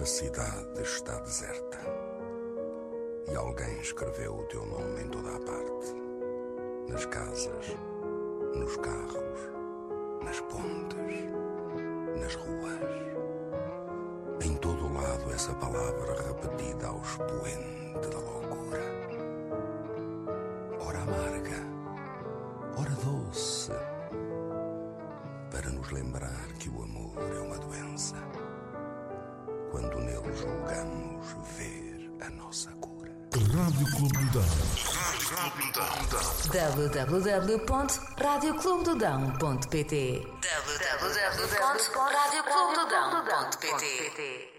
A cidade está deserta e alguém escreveu o teu nome em toda a parte. Nas casas, nos carros, nas pontes, nas ruas. Em todo o lado essa palavra repetida ao expoente da loucura. Ora amarga, ora doce, para nos lembrar que o amor é uma doença. Quando nele julgamos ver a nossa cura. Rádio Clube do Dão. www.radioclubedodão.pt www.radioclubedodão.pt